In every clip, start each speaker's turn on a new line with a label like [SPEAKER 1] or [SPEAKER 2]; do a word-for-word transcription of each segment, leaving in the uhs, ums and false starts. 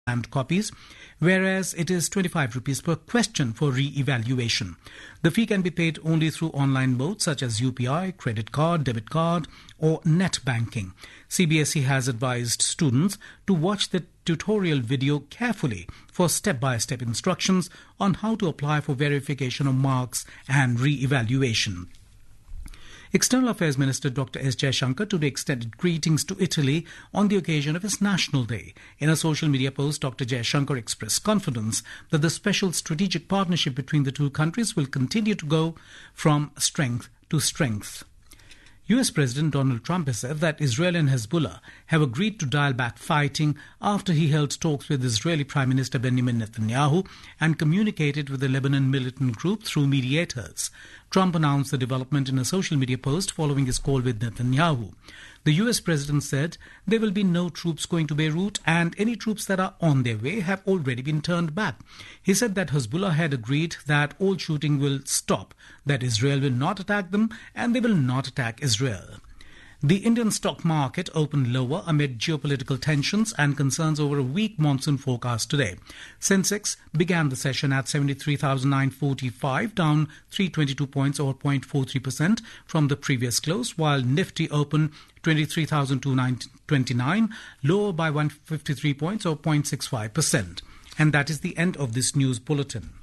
[SPEAKER 1] and copies, whereas it is twenty-five rupees per question for re-evaluation. The fee can be paid only through online modes such as U P I, credit card, debit card or net banking. C B S E has advised students to watch the tutorial video carefully for step-by-step instructions on how to apply for verification of marks and re-evaluation. External Affairs Minister Doctor S. Jaishankar today extended greetings to Italy on the occasion of its National Day. In a social media post, Doctor Jaishankar expressed confidence that the special strategic partnership between the two countries will continue to go from strength to strength. U S President Donald Trump has said that Israel and Hezbollah have agreed to dial back fighting after he held talks with Israeli Prime Minister Benjamin Netanyahu and communicated with the Lebanon militant group through mediators. Trump announced the development in a social media post following his call with Netanyahu. The U S President said there will be no troops going to Beirut and any troops that are on their way have already been turned back. He said that Hezbollah had agreed that all shooting will stop, that Israel will not attack them and they will not attack Israel. The Indian stock market opened lower amid geopolitical tensions and concerns over a weak monsoon forecast today. Sensex began the session at seventy-three thousand nine hundred forty-five, down three hundred twenty-two points or zero point four three percent from the previous close, while Nifty opened twenty-three thousand two hundred twenty-nine, lower by one hundred fifty-three points or zero point six five percent. And that is the end of this news bulletin.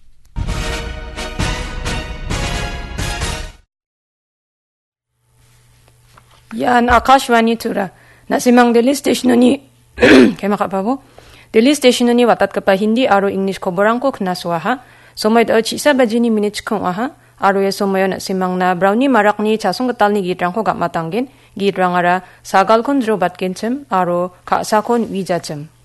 [SPEAKER 2] Yan Akashvani Tura. Nasimang Delhi Station ni kaya makapabo. Delhi Station ni watat ka pa Hindi aro English ko borang ko knaswaha. Somay da chisa bajini minutes kong aha. Aro ya somayo nasimang na brownie marak ni chasong katal ni gitrang ko gamatangin. Gitrang ara sagal kon dro batkenchem aro ka sakon wijachem.